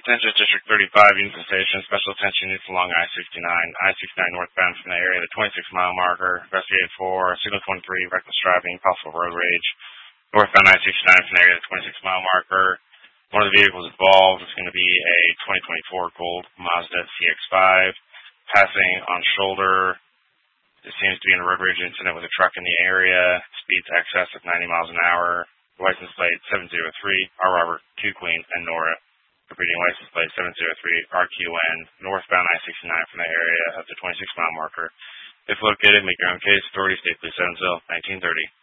Attention District 35, Union Station, special attention units along I-69. I-69 northbound from the area of the 26-mile marker. Investigated for signal 23, reckless driving, possible road rage. Northbound I-69 from the area of the 26-mile marker. One of the vehicles involved is going to be a 2024 Gold Mazda CX-5. Passing on shoulder. There seems to be a road rage incident with a truck in the area. Speeds excess of 90 miles an hour. License plate 703, R. Robert, Q Queen, and Nora. Repeating license plate 703, RQN, northbound I-69 from the area of the 26-mile marker. If located, make your own case. Authorities, State Police Evansville, 1930.